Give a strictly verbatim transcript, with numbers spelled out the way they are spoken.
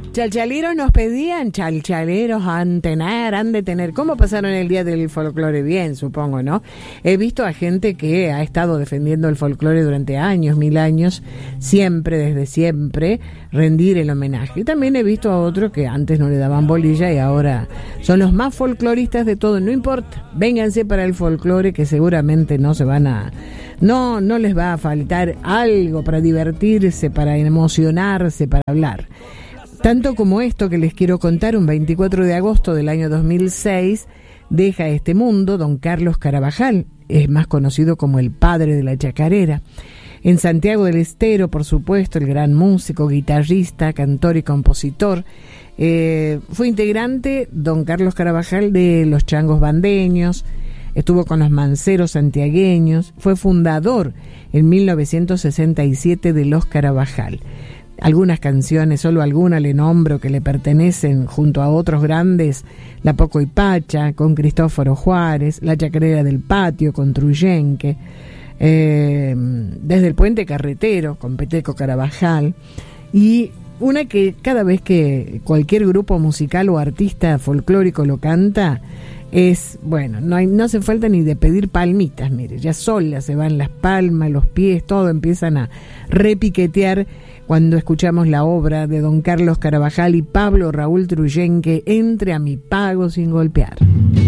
Chalchaleros nos pedían, chalchaleros han tener, han de tener. ¿Cómo pasaron el día del folclore? Bien, supongo, ¿no? He visto a gente que ha estado defendiendo el folclore durante años, mil años, siempre, desde siempre, rendir el homenaje. Y también he visto a otros que antes no le daban bolilla y ahora son los más folcloristas de todo. No importa, vénganse para el folclore que seguramente no se van a... No, no les va a faltar algo para divertirse, para emocionarse, para hablar. Tanto como esto que les quiero contar, un veinticuatro de agosto del año dos mil seis, deja este mundo don Carlos Carabajal, es más conocido como el padre de la chacarera. En Santiago del Estero, por supuesto, el gran músico, guitarrista, cantor y compositor. Eh, fue integrante, don Carlos Carabajal, de los Changos Bandeños, estuvo con los Manceros santiagueños, fue fundador en mil novecientos sesenta y siete de los Carabajal. Algunas canciones, solo algunas le nombro que le pertenecen junto a otros grandes: La Poco y Pacha, con Cristóforo Juárez, La Chacarera del Patio, con Truyenque, eh, Desde el Puente Carretero, con Peteco Carabajal, y una que cada vez que cualquier grupo musical o artista folclórico lo canta, es, bueno, no hay, no hace falta ni de pedir palmitas, mire, ya solas se van las palmas, los pies, todo empiezan a repiquetear cuando escuchamos la obra de don Carlos Carabajal y Pablo Raúl Truyenque, Entre a mi pago sin golpear.